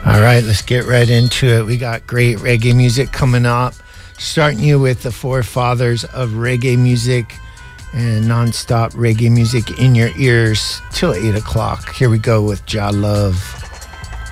All right, let's get right into it. We got great reggae music coming up, starting you with the forefathers of reggae music and non-stop reggae music in your ears till 8 o'clock. Here we go with Jah Love.